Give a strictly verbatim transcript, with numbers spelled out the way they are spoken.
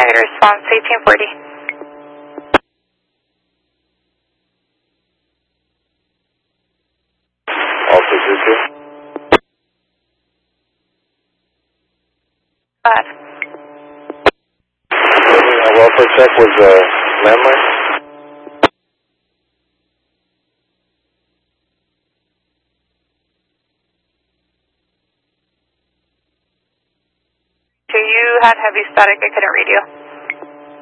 Negative response, eighteen forty. Also two two. Go ahead. Our welfare check was a landline. So you had heavy static, I couldn't read you.